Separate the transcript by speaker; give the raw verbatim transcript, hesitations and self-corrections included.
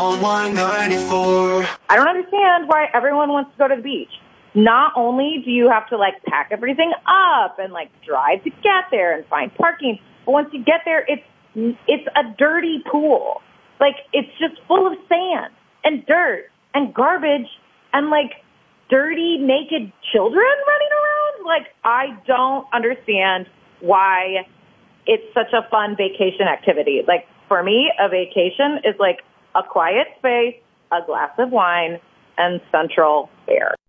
Speaker 1: on Y ninety-four.
Speaker 2: I don't understand why everyone wants to go to the beach. Not only do you have to, like, pack everything up and, like, drive to get there and find parking, but once you get there, it's it's a dirty pool. Like, it's just full of sand and dirt and garbage and, like, dirty, naked children running around. Like, I don't understand why it's such a fun vacation activity. Like, for me, a vacation is like a quiet space, a glass of wine, and central air.